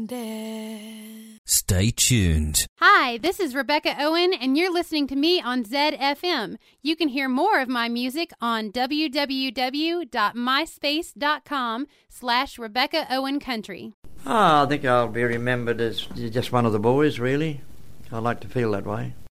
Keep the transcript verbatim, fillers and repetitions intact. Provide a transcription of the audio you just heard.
Sunday. Stay tuned. Hi, this is Rebecca Owen, and you're listening to me on Zed F M. You can hear more of my music on www.myspace.com slash Rebecca Owen Country. Oh, I think I'll be remembered as just one of the boys, really. I like to feel that way.